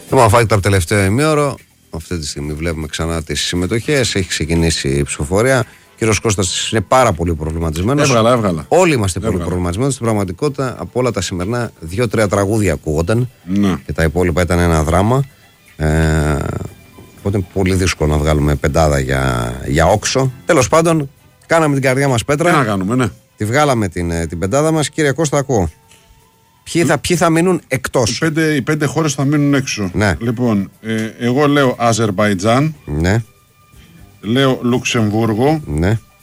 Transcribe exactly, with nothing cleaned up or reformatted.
Λοιπόν, φάγει το τελευταίο ημίωρο. Αυτή τη στιγμή βλέπουμε ξανά τις συμμετοχές. Έχει ξεκινήσει η ψηφοφορία. Ο κύριος Κώστας είναι πάρα πολύ προβληματισμένος. Έβγαλα, έβγαλα. Όλοι είμαστε έβγαλα. πολύ προβληματισμένοι. Στην πραγματικότητα, από όλα τα σημερινά, δύο-τρία τραγούδια ακούγονταν. Ναι. Και τα υπόλοιπα ήταν ένα δράμα. Ε, οπότε είναι πολύ δύσκολο να βγάλουμε πεντάδα για, για όξο. Τέλος πάντων, κάναμε την καρδιά μας πέτρα. Τι να κάνουμε, ναι. Τη βγάλαμε την, την πεντάδα μας. Κύριε Κώστα, ακούω. Ποιοι θα, ποιοι θα μείνουν εκτός? Οι πέντε, οι πέντε χώρες θα μείνουν έξω. Ναι. Λοιπόν, ε, εγώ λέω Αζερμπαϊτζάν. Ναι. Λέω Λουξεμβούργο. Ναι.